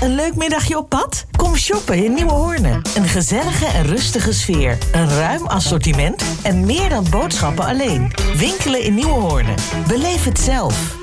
Een leuk middagje op pad? Kom shoppen in Nieuwe Hoornen. Een gezellige en rustige sfeer. Een ruim assortiment en meer dan boodschappen alleen. Winkelen in Nieuwe Hoornen. Beleef het zelf.